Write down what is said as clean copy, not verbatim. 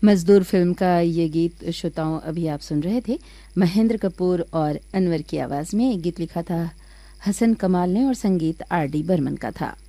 मजदूर फिल्म का ये गीत श्रोताओं अभी आप सुन रहे थे महेंद्र कपूर और अनवर की आवाज में। ये गीत लिखा था हसन कमाल ने और संगीत आर डी बर्मन का था।